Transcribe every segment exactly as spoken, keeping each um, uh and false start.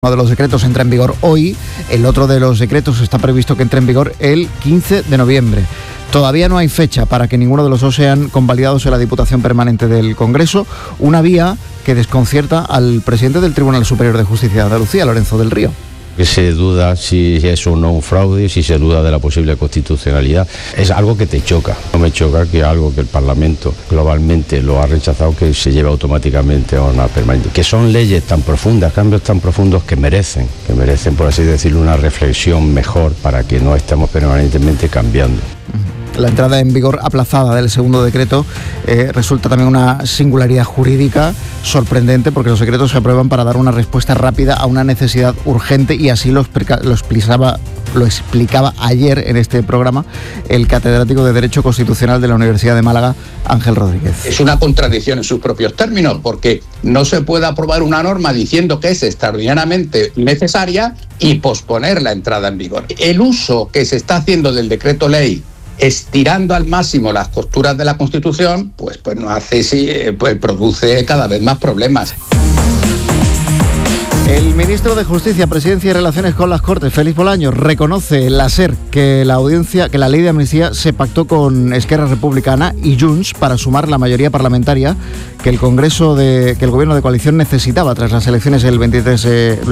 Uno de los decretos entra en vigor hoy, el otro de los decretos está previsto que entre en vigor el quince de noviembre. Todavía no hay fecha para que ninguno de los dos sean convalidados en la Diputación Permanente del Congreso, una vía que desconcierta al presidente del Tribunal Superior de Justicia de Andalucía, Lorenzo del Río. Que se duda si es o no un fraude, si se duda de la posible constitucionalidad. Es algo que te choca. No me choca que algo que el Parlamento globalmente lo ha rechazado, que se lleve automáticamente a una permanente. Que son leyes tan profundas, cambios tan profundos que merecen, que merecen, por así decirlo, una reflexión mejor para que no estemos permanentemente cambiando. La entrada en vigor aplazada del segundo decreto eh, resulta también una singularidad jurídica sorprendente, porque los decretos se aprueban para dar una respuesta rápida a una necesidad urgente, y así lo, explica, lo, explicaba, lo explicaba ayer en este programa el catedrático de Derecho Constitucional de la Universidad de Málaga, Ángel Rodríguez. Es una contradicción en sus propios términos, porque no se puede aprobar una norma diciendo que es extraordinariamente necesaria y posponer la entrada en vigor. El uso que se está haciendo del decreto ley, estirando al máximo las costuras de la Constitución, pues, pues nos hace, sí, pues produce cada vez más problemas. El ministro de Justicia, Presidencia y Relaciones con las Cortes, Félix Bolaños, reconoce la SER que la audiencia, que la ley de amnistía se pactó con Esquerra Republicana y Junts para sumar la mayoría parlamentaria que el Congreso de, que el Gobierno de coalición necesitaba tras las elecciones del veintitrés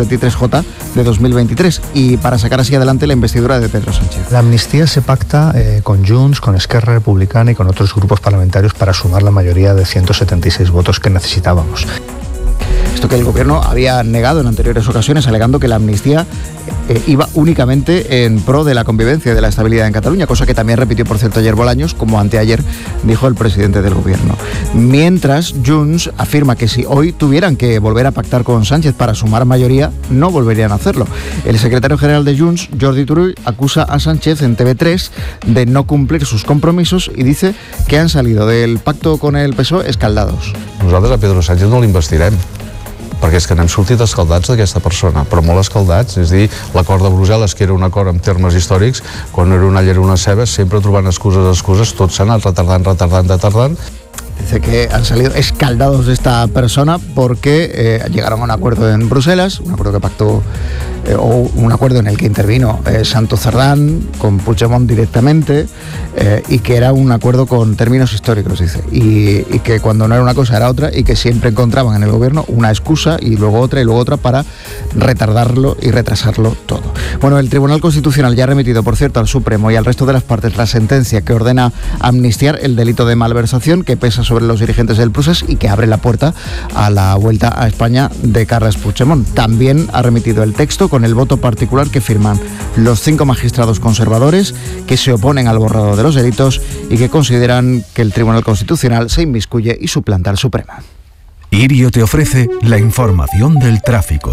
J de dos mil veintitrés, y para sacar así adelante la investidura de Pedro Sánchez. La amnistía se pacta eh, con Junts, con Esquerra Republicana y con otros grupos parlamentarios para sumar la mayoría de ciento setenta y seis votos que necesitábamos. Esto que el Gobierno había negado en anteriores ocasiones, alegando que la amnistía eh, iba únicamente en pro de la convivencia y de la estabilidad en Cataluña, cosa que también repitió, por cierto, ayer Bolaños, como anteayer dijo el presidente del Gobierno. Mientras, Junts afirma que si hoy tuvieran que volver a pactar con Sánchez para sumar mayoría, no volverían a hacerlo. El secretario general de Junts, Jordi Turull, acusa a Sánchez en T V tres de no cumplir sus compromisos y dice que han salido del pacto con el P S O E escaldados. Nosaltres a Pedro Sánchez no l'investirem, perquè és que n'hem sortit escaldats d'aquesta persona, però molt escaldats. És a dir, l'acord de Brussel·les, que era un acord en termes històrics, quan era una llera una ceba, sempre trobant excuses, excuses, tot s'ha anat retardant, retardant, retardant. Dice que han salido escaldados de esta persona porque eh, llegaron a un acuerdo en Bruselas, un acuerdo que pactó, eh, o un acuerdo en el que intervino eh, Santos Cerdán con Puigdemont directamente, eh, y que era un acuerdo con términos históricos, dice, y, y que cuando no era una cosa era otra, y que siempre encontraban en el Gobierno una excusa y luego otra y luego otra para retardarlo y retrasarlo todo. Bueno, el Tribunal Constitucional ya ha remitido, por cierto, al Supremo y al resto de las partes la sentencia que ordena amnistiar el delito de malversación que pesa sobre los dirigentes del Procés y que abre la puerta a la vuelta a España de Carles Puigdemont. También ha remitido el texto con el voto particular que firman los cinco magistrados conservadores que se oponen al borrado de los delitos y que consideran que el Tribunal Constitucional se inmiscuye y suplanta al Supremo. Irio te ofrece la información del tráfico.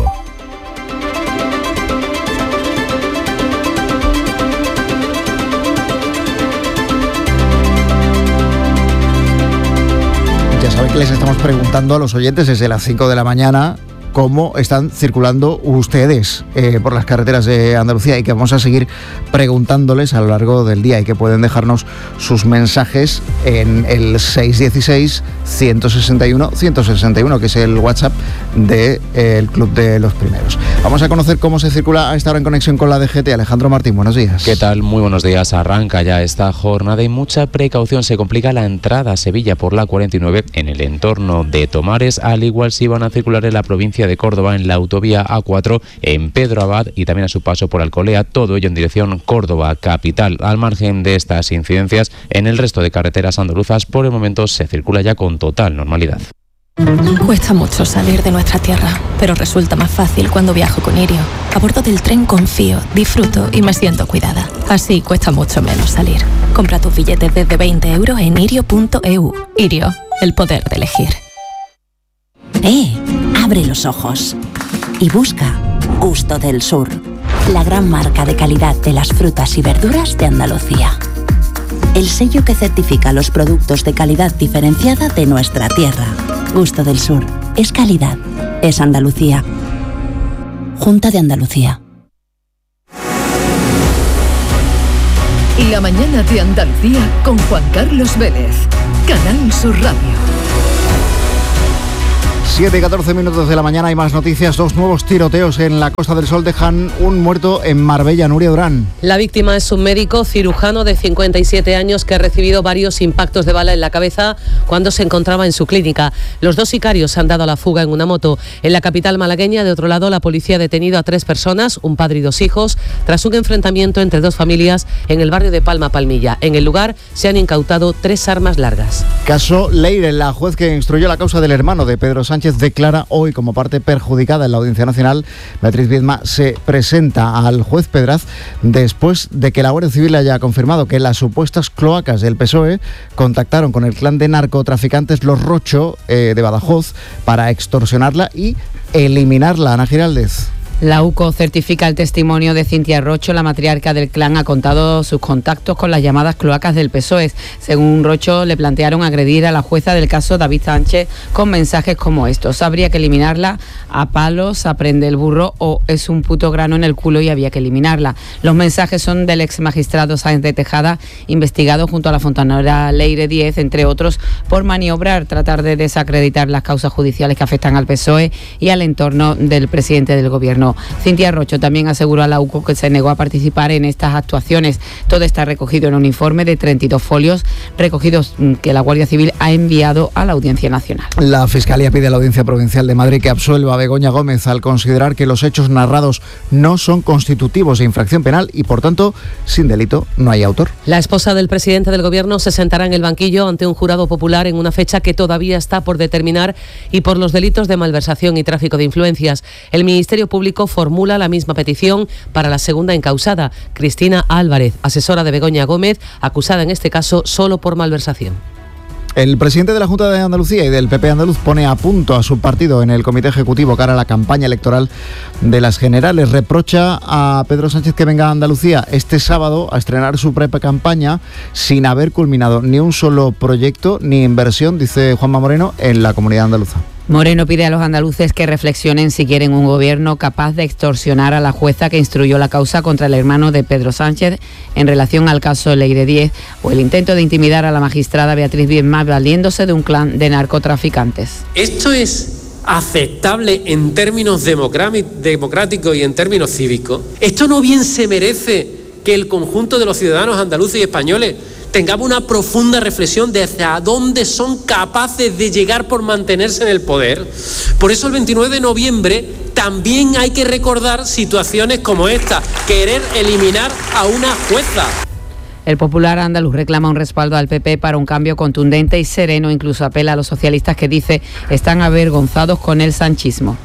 Ya saben que les estamos preguntando a los oyentes desde las cinco de la mañana cómo están circulando ustedes eh, por las carreteras de Andalucía, y que vamos a seguir preguntándoles a lo largo del día, y que pueden dejarnos sus mensajes en el seis uno seis, uno seis uno, uno seis uno, que es el WhatsApp del eh, Club de los Primeros. Vamos a conocer cómo se circula a esta hora en conexión con la D G T. Alejandro Martín, buenos días. ¿Qué tal? Muy buenos días. Arranca ya esta jornada y mucha precaución. Se complica la entrada a Sevilla por la cuarenta y nueve en el entorno de Tomares, al igual si van a circular en la provincia de Córdoba en la autovía A cuatro, en Pedro Abad y también a su paso por Alcolea, todo ello en dirección Córdoba capital. Al margen de estas incidencias, en el resto de carreteras andaluzas por el momento se circula ya con total normalidad. Cuesta mucho salir de nuestra tierra, pero resulta más fácil cuando viajo con Irio. A bordo del tren confío, disfruto y me siento cuidada. Así cuesta mucho menos salir. Compra tus billetes desde veinte euros en irio punto e u. Irio, el poder de elegir. ¡Eh! Abre los ojos y busca Gusto del Sur, la gran marca de calidad de las frutas y verduras de Andalucía. El sello que certifica los productos de calidad diferenciada de nuestra tierra. Gusto del Sur. Es calidad. Es Andalucía. Junta de Andalucía. La mañana de Andalucía con Juan Carlos Vélez. Canal Sur Radio. siete y catorce minutos de la mañana, hay más noticias. Dos nuevos tiroteos en la Costa del Sol dejan un muerto en Marbella. Nuria Durán. La víctima es un médico cirujano de cincuenta y siete años que ha recibido varios impactos de bala en la cabeza cuando se encontraba en su clínica. Los dos sicarios se han dado a la fuga en una moto. En la capital malagueña, de otro lado, la policía ha detenido a tres personas, un padre y dos hijos, tras un enfrentamiento entre dos familias en el barrio de Palma Palmilla. En el lugar se han incautado tres armas largas. Caso Leire. La juez que instruyó la causa del hermano de Pedro Sánchez declara hoy como parte perjudicada en la Audiencia Nacional. Beatriz Viedma se presenta al juez Pedraz después de que la Guardia Civil haya confirmado que las supuestas cloacas del P S O E contactaron con el clan de narcotraficantes Los Rocho eh, de Badajoz para extorsionarla y eliminarla. Ana Giraldez. La U C O certifica el testimonio de Cintia Rocho. La matriarca del clan ha contado sus contactos con las llamadas cloacas del P S O E. Según Rocho, le plantearon agredir a la jueza del caso David Sánchez con mensajes como estos: habría que eliminarla, a palos, aprende el burro, o es un puto grano en el culo y había que eliminarla. Los mensajes son del ex magistrado Sáenz de Tejada, investigado junto a la fontanera Leire Díez, entre otros, por maniobrar, tratar de desacreditar las causas judiciales que afectan al P S O E y al entorno del presidente del gobierno. Cintia Rocho también aseguró a la U C O que se negó a participar en estas actuaciones. Todo está recogido en un informe de treinta y dos folios recogidos que la Guardia Civil ha enviado a la Audiencia Nacional. La Fiscalía pide a la Audiencia Provincial de Madrid que absuelva a Begoña Gómez al considerar que los hechos narrados no son constitutivos de infracción penal y, por tanto, sin delito no hay autor. La esposa del presidente del gobierno se sentará en el banquillo ante un jurado popular en una fecha que todavía está por determinar y por los delitos de malversación y tráfico de influencias. El Ministerio Público formula la misma petición para la segunda encausada, Cristina Álvarez, asesora de Begoña Gómez, acusada en este caso solo por malversación. El presidente de la Junta de Andalucía y del P P andaluz pone a punto a su partido en el Comité Ejecutivo cara a la campaña electoral de las generales. Reprocha a Pedro Sánchez que venga a Andalucía este sábado a estrenar su pre-campaña sin haber culminado ni un solo proyecto ni inversión, dice Juanma Moreno, en la comunidad andaluza. Moreno pide a los andaluces que reflexionen si quieren un gobierno capaz de extorsionar a la jueza que instruyó la causa contra el hermano de Pedro Sánchez en relación al caso Leire Díez, o el intento de intimidar a la magistrada Beatriz Viedma valiéndose de un clan de narcotraficantes. Esto es aceptable en términos democráticos y en términos cívicos. Esto no bien se merece que el conjunto de los ciudadanos andaluces y españoles tengamos una profunda reflexión de hacia dónde son capaces de llegar por mantenerse en el poder. Por eso el veintinueve de noviembre también hay que recordar situaciones como esta, querer eliminar a una jueza. El Popular andaluz reclama un respaldo al P P para un cambio contundente y sereno, incluso apela a los socialistas que dice están avergonzados con el sanchismo.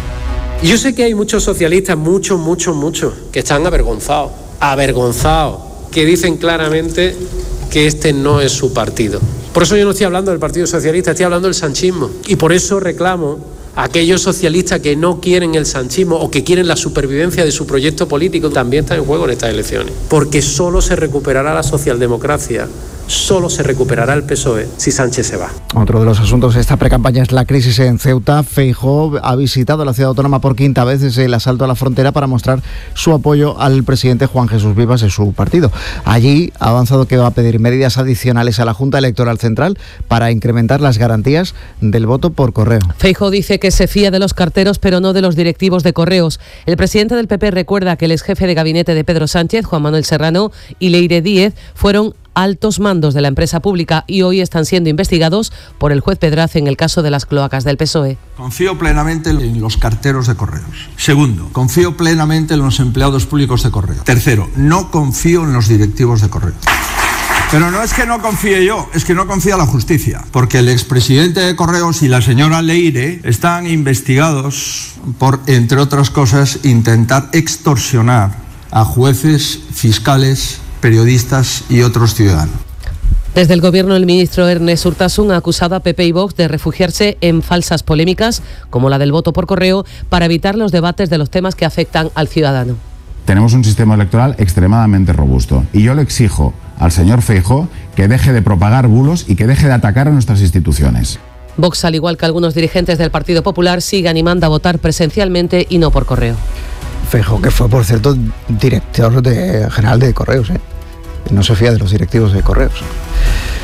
Yo sé que hay muchos socialistas, muchos, muchos, muchos, que están avergonzados, avergonzados, que dicen claramente que este no es su partido. Por eso yo no estoy hablando del Partido Socialista, estoy hablando del sanchismo. Y por eso reclamo a aquellos socialistas que no quieren el sanchismo o que quieren la supervivencia de su proyecto político, también están en juego en estas elecciones. Porque solo se recuperará la socialdemocracia, solo se recuperará el P S O E si Sánchez se va. Otro de los asuntos de esta precampaña es la crisis en Ceuta. Feijóo ha visitado la ciudad autónoma por quinta vez desde el asalto a la frontera para mostrar su apoyo al presidente Juan Jesús Vivas de su partido. Allí ha avanzado que va a pedir medidas adicionales a la Junta Electoral Central para incrementar las garantías del voto por correo. Feijóo dice que se fía de los carteros pero no de los directivos de correos. El presidente del P P recuerda que el exjefe de gabinete de Pedro Sánchez, Juan Manuel Serrano, y Leire Díez fueron altos mandos de la empresa pública y hoy están siendo investigados por el juez Pedraz en el caso de las cloacas del P S O E. Confío plenamente en los carteros de correos. Segundo, confío plenamente en los empleados públicos de correo. Tercero, no confío en los directivos de correo. Pero no es que no confíe yo, es que no confía la justicia, porque el expresidente de Correos y la señora Leire están investigados por, entre otras cosas, intentar extorsionar a jueces, fiscales, periodistas y otros ciudadanos. Desde el Gobierno, el ministro Ernest Urtasun ha acusado a P P y Vox de refugiarse en falsas polémicas, como la del voto por correo, para evitar los debates de los temas que afectan al ciudadano. Tenemos un sistema electoral extremadamente robusto y yo le exijo al señor Feijóo que deje de propagar bulos y que deje de atacar a nuestras instituciones. Vox, al igual que algunos dirigentes del Partido Popular, sigue animando a votar presencialmente y no por correo. Feijóo, que fue, por cierto, director de, general de Correos, ¿eh? No se fía de los directivos de Correos.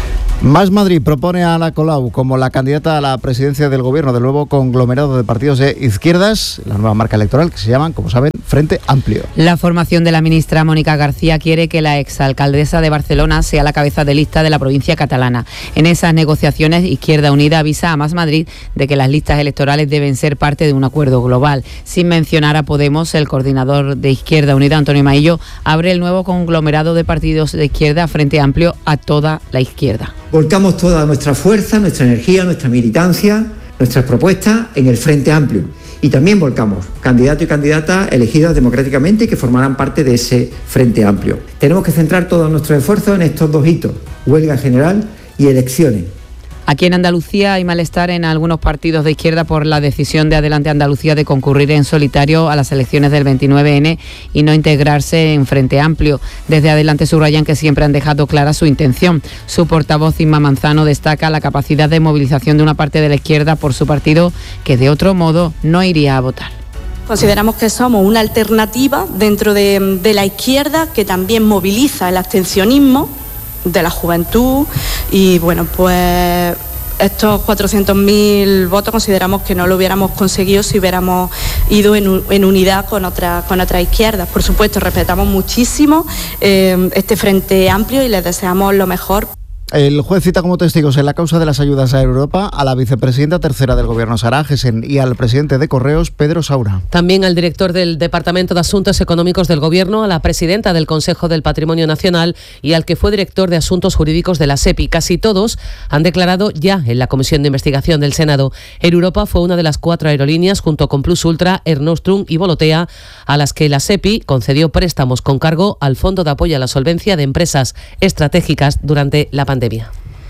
Más Madrid propone a Ada Colau como la candidata a la presidencia del gobierno del nuevo conglomerado de partidos de izquierdas, la nueva marca electoral que se llaman, como saben, Frente Amplio. La formación de la ministra Mónica García quiere que la exalcaldesa de Barcelona sea la cabeza de lista de la provincia catalana. En esas negociaciones, Izquierda Unida avisa a Más Madrid de que las listas electorales deben ser parte de un acuerdo global. Sin mencionar a Podemos, el coordinador de Izquierda Unida, Antonio Maillo, abre el nuevo conglomerado de partidos de izquierda Frente Amplio a toda la izquierda. Volcamos toda nuestra fuerza, nuestra energía, nuestra militancia, nuestras propuestas en el Frente Amplio. Y también volcamos candidatos y candidatas elegidas democráticamente que formarán parte de ese Frente Amplio. Tenemos que centrar todos nuestros esfuerzos en estos dos hitos, huelga general y elecciones. Aquí en Andalucía hay malestar en algunos partidos de izquierda por la decisión de Adelante Andalucía de concurrir en solitario a las elecciones del veintinueve ene y no integrarse en Frente Amplio. Desde Adelante subrayan que siempre han dejado clara su intención. Su portavoz Inma Manzano destaca la capacidad de movilización de una parte de la izquierda por su partido que de otro modo no iría a votar. Consideramos que somos una alternativa dentro de, de la izquierda que también moviliza el abstencionismo de la juventud y bueno, pues estos cuatrocientos mil votos consideramos que no lo hubiéramos conseguido si hubiéramos ido en, en unidad con otras con otras izquierdas. Por supuesto, respetamos muchísimo eh, este Frente Amplio y les deseamos lo mejor. El juez cita como testigos en la causa de las ayudas a Europa a la vicepresidenta tercera del Gobierno, Sara Agesen, y al presidente de Correos, Pedro Saura. También al director del Departamento de Asuntos Económicos del Gobierno, a la presidenta del Consejo del Patrimonio Nacional y al que fue director de Asuntos Jurídicos de la SEPI. Casi todos han declarado ya en la Comisión de Investigación del Senado. Air Europa fue una de las cuatro aerolíneas, junto con Plus Ultra, Air Nostrum y Volotea, a las que la SEPI concedió préstamos con cargo al Fondo de Apoyo a la Solvencia de Empresas Estratégicas durante la pandemia. Del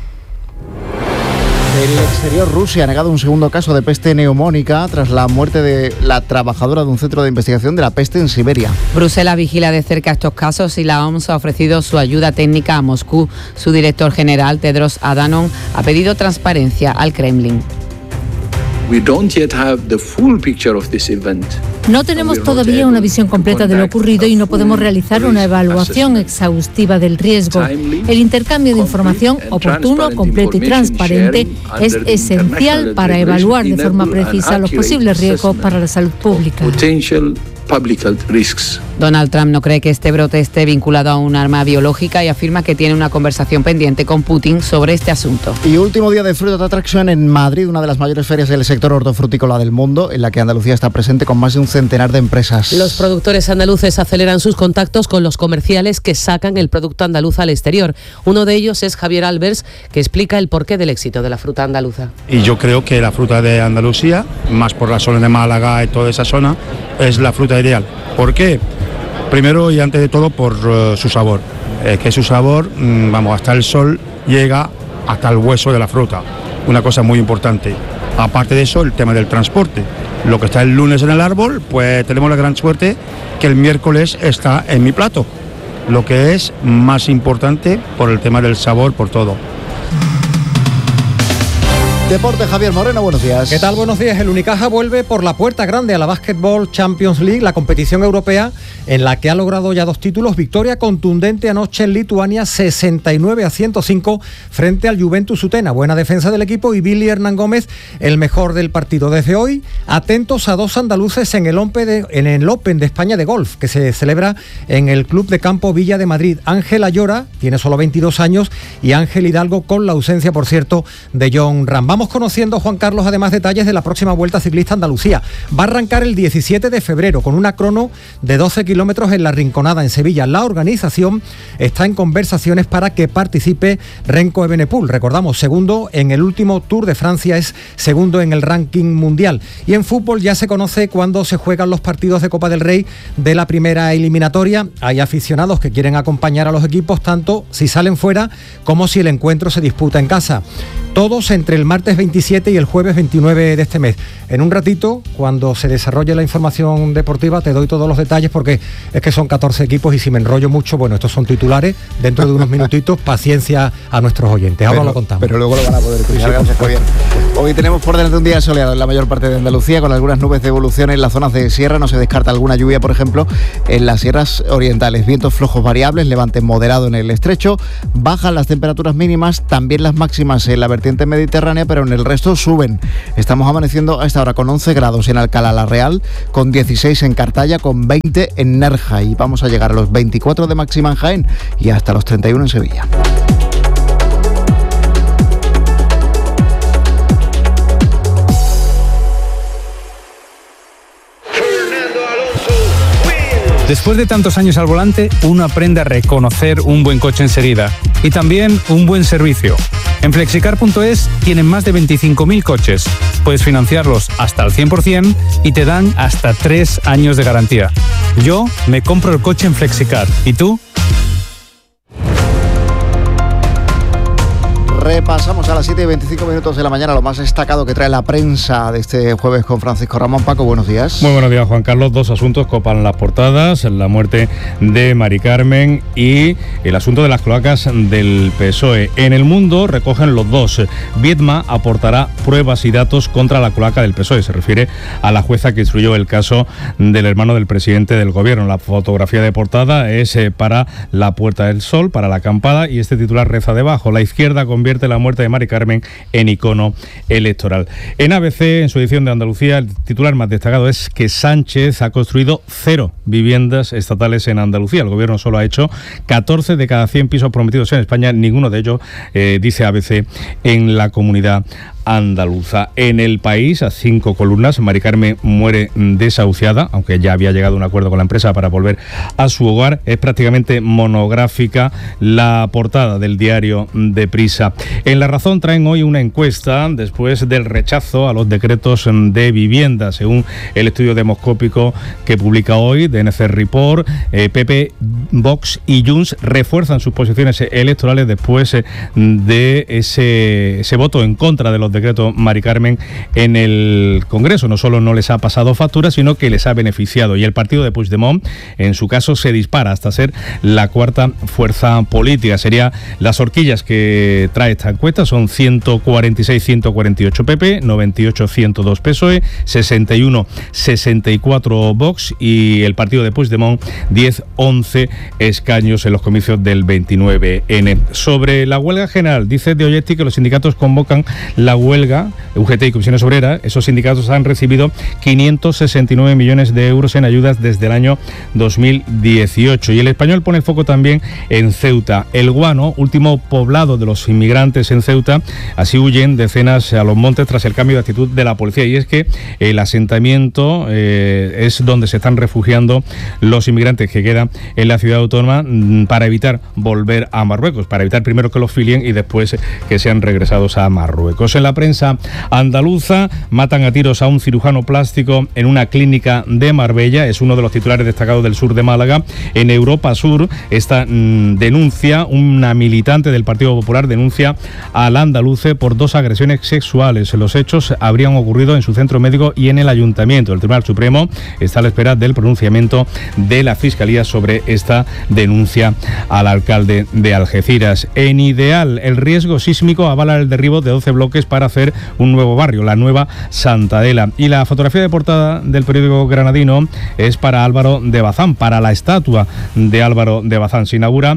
exterior, Rusia ha negado un segundo caso de peste neumónica tras la muerte de la trabajadora de un centro de investigación de la peste en Siberia. Bruselas vigila de cerca estos casos y la O M S ha ofrecido su ayuda técnica a Moscú. Su director general, Tedros Adhanom, ha pedido transparencia al Kremlin. No tenemos todavía una visión completa de lo ocurrido y no podemos realizar una evaluación exhaustiva del riesgo. El intercambio de información oportuno, completo y transparente es esencial para evaluar de forma precisa los posibles riesgos para la salud pública. Donald Trump no cree que este brote esté vinculado a un arma biológica y afirma que tiene una conversación pendiente con Putin sobre este asunto. Y último día de Fruit Attraction en Madrid, una de las mayores ferias del sector hortofrutícola del mundo, en la que Andalucía está presente con más de un centenar de empresas. Los productores andaluces aceleran sus contactos con los comerciales que sacan el producto andaluz al exterior. Uno de ellos es Javier Albers, que explica el porqué del éxito de la fruta andaluza. Y yo creo que la fruta de Andalucía, más por la zona de Málaga y toda esa zona, es la fruta ideal. ¿Por qué? Primero y antes de todo por uh, su sabor. Es que su sabor, mmm, vamos, hasta el sol llega hasta el hueso de la fruta. Una cosa muy importante. Aparte de eso, el tema del transporte. Lo que está el lunes en el árbol, pues tenemos la gran suerte que el miércoles está en mi plato. Lo que es más importante por el tema del sabor, por todo. Deporte, Javier Moreno, buenos días. ¿Qué tal? Buenos días. El Unicaja vuelve por la puerta grande a la Basketball Champions League, la competición europea en la que ha logrado ya dos títulos. Victoria contundente anoche en Lituania, sesenta y nueve a ciento cinco frente al Juventus Utena. Buena defensa del equipo y Billy Hernán Gómez, el mejor del partido. Desde hoy, atentos a dos andaluces en el Open de, en el Open de España de golf, que se celebra en el Club de Campo Villa de Madrid. Ángel Ayora tiene solo veintidós años y Ángel Hidalgo, con la ausencia, por cierto, de John Ram. Vamos conociendo, Juan Carlos, además detalles de la próxima Vuelta Ciclista Andalucía. Va a arrancar el diecisiete de febrero con una crono de doce kilómetros en La Rinconada, en Sevilla. La organización está en conversaciones para que participe Renko Evenepoel. Recordamos, segundo en el último Tour de Francia, es segundo en el ranking mundial. Y en fútbol ya se conoce cuándo se juegan los partidos de Copa del Rey de la primera eliminatoria. Hay aficionados que quieren acompañar a los equipos tanto si salen fuera como si el encuentro se disputa en casa. Todos entre el martes martes veintisiete y el jueves veintinueve de este mes. En un ratito, cuando se desarrolle la información deportiva, te doy todos los detalles porque es que son catorce equipos y si me enrollo mucho, bueno, estos son titulares, dentro de unos minutitos, paciencia a nuestros oyentes. Ahora pero, lo contamos. Pero luego lo van a poder escuchar. Sí, sí, bien. Hoy tenemos por delante un día soleado en la mayor parte de Andalucía, con algunas nubes de evolución en las zonas de sierra. No se descarta alguna lluvia, por ejemplo, en las sierras orientales. Vientos flojos variables, levante moderado en el estrecho. Bajan las temperaturas mínimas, también las máximas en la vertiente mediterránea, pero en el resto suben. Estamos amaneciendo a esta hora con once grados en Alcalá la Real, con dieciséis en Cartaya, con veinte en Nerja, y vamos a llegar a los veinticuatro de máxima en Jaén y hasta los treinta y uno en Sevilla. Después de tantos años al volante, uno aprende a reconocer un buen coche enseguida y también un buen servicio. En flexicar punto es tienen más de veinticinco mil coches. Puedes financiarlos hasta el cien por ciento y te dan hasta tres años de garantía. Yo me compro el coche en Flexicar. ¿Y tú? Repasamos a las siete y veinticinco minutos de la mañana lo más destacado que trae la prensa de este jueves con Francisco Ramón. Paco, buenos días. Muy buenos días, Juan Carlos. Dos asuntos copan las portadas: la muerte de Mari Carmen y el asunto de las cloacas del P S O E. En El Mundo recogen los dos. Viedma aportará pruebas y datos contra la cloaca del P S O E. Se refiere a la jueza que instruyó el caso del hermano del presidente del gobierno. La fotografía de portada es para La Puerta del Sol, para La Acampada, y este titular reza debajo: la izquierda convierte la muerte de Mari Carmen en icono electoral. En A B C, en su edición de Andalucía, el titular más destacado es que Sánchez ha construido cero viviendas estatales en Andalucía. El gobierno solo ha hecho catorce de cada cien pisos prometidos en España, ninguno de ellos, eh, dice A B C, en la comunidad andaluza. En El País, a cinco columnas, Mari Carmen muere desahuciada, aunque ya había llegado a un acuerdo con la empresa para volver a su hogar. Es prácticamente monográfica la portada del diario Deprisa. En La Razón traen hoy una encuesta después del rechazo a los decretos de vivienda. Según el estudio demoscópico que publica hoy de N C Report, eh, P P, Vox y Junts refuerzan sus posiciones electorales después eh, de ese, ese voto en contra de los decreto Mari Carmen en el Congreso. No solo no les ha pasado factura, sino que les ha beneficiado. Y el partido de Puigdemont, en su caso, se dispara hasta ser la cuarta fuerza política. Sería las horquillas que trae esta encuesta: son ciento cuarenta y seis a ciento cuarenta y ocho P P, noventa y ocho a ciento dos P S O E, sesenta y uno a sesenta y cuatro Vox, y el partido de Puigdemont diez a once escaños en los comicios del veintinueve ene. Sobre la huelga general, dice De Olletti que los sindicatos convocan la huelga. U G T y Comisiones Obreras, esos sindicatos han recibido quinientos sesenta y nueve millones de euros en ayudas desde el año dos mil dieciocho. Y El Español pone el foco también en Ceuta. El Guano, último poblado de los inmigrantes en Ceuta, así huyen decenas a los montes tras el cambio de actitud de la policía. Y es que el asentamiento eh, es donde se están refugiando los inmigrantes que quedan en la ciudad autónoma para evitar volver a Marruecos, para evitar primero que los filien y después que sean regresados a Marruecos. En la prensa andaluza, matan a tiros a un cirujano plástico en una clínica de Marbella. Es uno de los titulares destacados del sur de Málaga. En Europa Sur, esta mmm, denuncia, una militante del Partido Popular denuncia al andaluce por dos agresiones sexuales. Los hechos habrían ocurrido en su centro médico y en el ayuntamiento. El Tribunal Supremo está a la espera del pronunciamiento de la Fiscalía sobre esta denuncia al alcalde de Algeciras. En Ideal, el riesgo sísmico avala el derribo de doce bloques para hacer un nuevo barrio, la nueva Santa Adela. Y la fotografía de portada del periódico granadino es para Álvaro de Bazán, para la estatua de Álvaro de Bazán. Se inaugura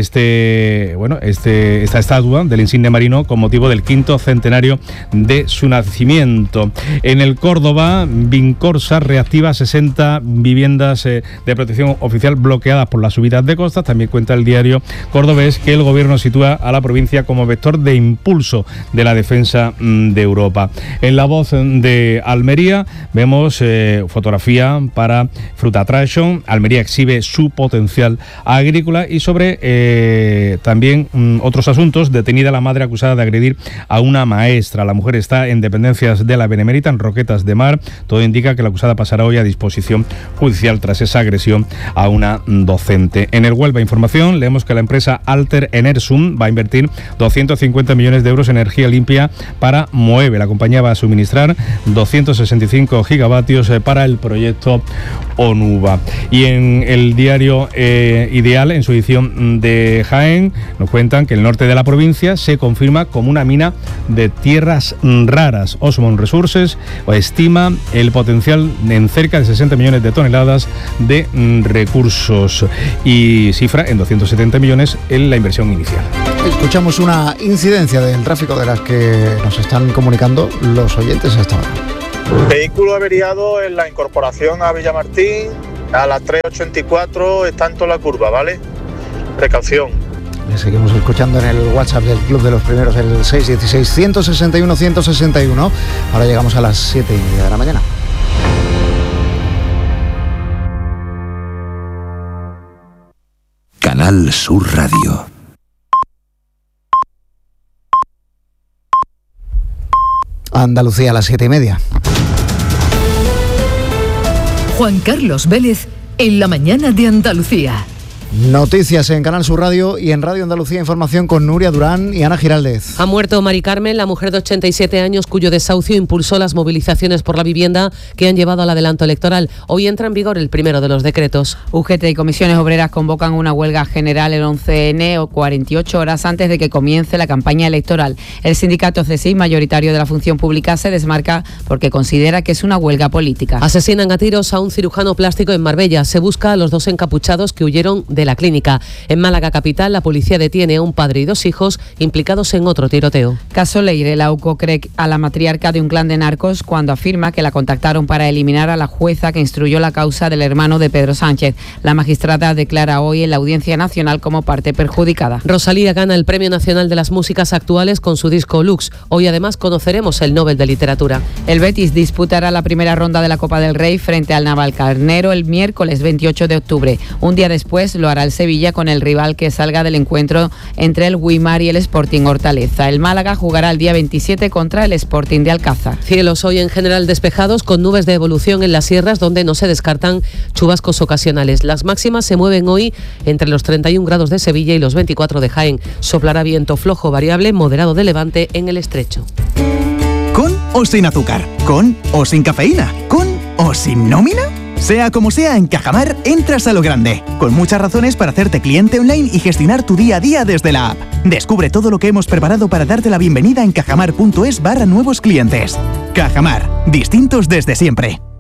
este, bueno, este, esta estatua del insigne marino con motivo del quinto centenario de su nacimiento. En el Córdoba, Vincorsa reactiva sesenta viviendas eh, de protección oficial bloqueadas por las subidas de costas. También cuenta el diario cordobés que el gobierno sitúa a la provincia como vector de impulso de la defensa de Europa. En La Voz de Almería vemos eh, fotografía para Fruit Attraction. Almería exhibe su potencial agrícola. Y sobre eh, también mm, otros asuntos: detenida la madre acusada de agredir a una maestra. La mujer está en dependencias de la Benemérita, en Roquetas de Mar. Todo indica que la acusada pasará hoy a disposición judicial tras esa agresión a una docente. En el Huelva Información leemos que la empresa Alter Enersum va a invertir doscientos cincuenta millones de euros en energía limpia para Moeve. La compañía va a suministrar doscientos sesenta y cinco gigavatios para el proyecto Onuba. Y en el diario eh, Ideal, en su edición de Jaén, nos cuentan que el norte de la provincia se confirma como una mina de tierras raras. Osmond Resources estima el potencial en cerca de sesenta millones de toneladas de mm, recursos y cifra en doscientos setenta millones en la inversión inicial. Escuchamos una incidencia del tráfico de las que nos están comunicando los oyentes hasta ahora. Vehículo averiado en la incorporación a Villamartín a las tres ochenta y cuatro, está en toda la curva, ¿vale? Precaución. Le seguimos escuchando en el WhatsApp del Club de los Primeros, el seis uno seis, uno seis uno, uno seis uno. Ahora llegamos a las siete y media de la mañana. Canal Sur Radio. Andalucía a las siete y media. Juan Carlos Vélez en la mañana de Andalucía. Noticias en Canal Sur Radio y en Radio Andalucía Información con Nuria Durán y Ana Giraldez. Ha muerto Mari Carmen, la mujer de ochenta y siete años cuyo desahucio impulsó las movilizaciones por la vivienda que han llevado al adelanto electoral. Hoy entra en vigor el primero de los decretos. U G T y comisiones obreras convocan una huelga general el once ene o cuarenta y ocho horas antes de que comience la campaña electoral. El sindicato C S I, mayoritario de la función pública, se desmarca porque considera que es una huelga política. Asesinan a tiros a un cirujano plástico en Marbella. Se busca a los dos encapuchados que huyeron de la clínica. En Málaga capital, la policía detiene a un padre y dos hijos implicados en otro tiroteo. Caso Leire, la U C O cree a la matriarca de un clan de narcos cuando afirma que la contactaron para eliminar a la jueza que instruyó la causa del hermano de Pedro Sánchez. La magistrada declara hoy en la Audiencia Nacional como parte perjudicada. Rosalía gana el Premio Nacional de las Músicas Actuales con su disco Lux. Hoy además conoceremos el Nobel de Literatura. El Betis disputará la primera ronda de la Copa del Rey frente al Navalcarnero el miércoles veintiocho de octubre. Un día después lo hará el Sevilla con el rival que salga del encuentro entre el Guimar y el Sporting Hortaleza. El Málaga jugará el día veintisiete contra el Sporting de Alcázar. Cielos hoy en general despejados con nubes de evolución en las sierras donde no se descartan chubascos ocasionales. Las máximas se mueven hoy entre los treinta y un grados de Sevilla y los veinticuatro de Jaén. Soplará viento flojo variable moderado de levante en el estrecho. ¿Con o sin azúcar? ¿Con o sin cafeína? ¿Con o sin nómina? Sea como sea, en Cajamar entras a lo grande, con muchas razones para hacerte cliente online y gestionar tu día a día desde la app. Descubre todo lo que hemos preparado para darte la bienvenida en cajamar punto es barra nuevos clientes. Cajamar, distintos desde siempre.